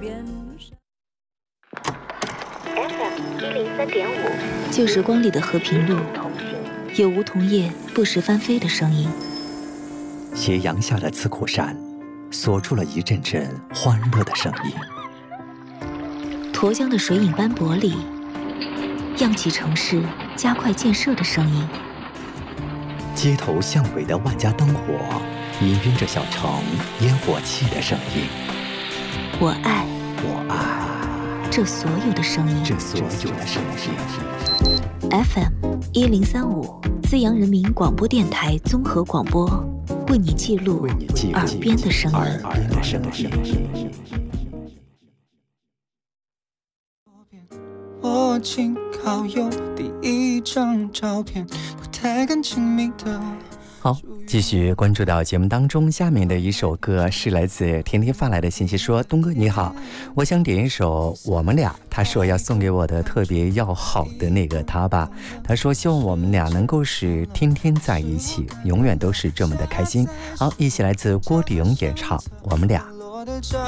FM103.5，旧时光里的和平路，有梧桐叶不时翻飞的声音。 斜阳下的刺库山，锁出了一阵阵欢乐的声音。 沱江的水影斑驳里，漾起城市加快建设的声音。 街头巷尾的万家灯火，氤氲着小城烟火气的声音。 我爱这所有的声音。FM103.5，资阳人民广播电台综合广播，为你记录耳边的声音。 我仅好友第一张照片，不太敢亲密的。 好，继续关注到节目当中，下面的一首歌是来自甜甜发来的信息，说东哥你好，我想点一首我们俩，他说要送给我的特别要好的那个他吧，他说希望我们俩能够是天天在一起，永远都是这么的开心。好，一起来自郭顶演唱我们俩。